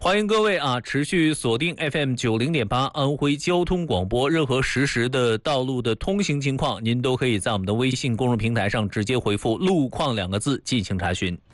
欢迎各位持续锁定 FM90.8安徽交通广播，任何实时的道路的通行情况，您都可以在我们的微信公众平台上直接回复"路况"2个字进行查询。